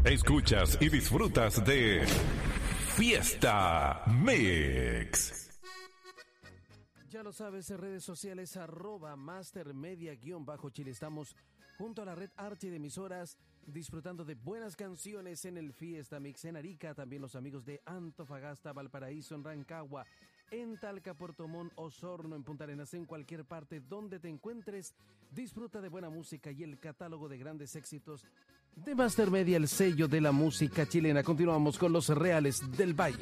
Escuchas y disfrutas de Fiesta Mix. Ya lo sabes, en redes sociales @mastermedia_Chile. Estamos junto a la red Archi de emisoras, disfrutando de buenas canciones en el Fiesta Mix en Arica. También los amigos de Antofagasta, Valparaíso, en Rancagua, en Talca, Puerto Montt, Osorno, en Punta Arenas, en cualquier parte donde te encuentres. Disfruta de buena música y el catálogo de grandes éxitos de Master Media, el sello de la música chilena. Continuamos con los Reales del Valle.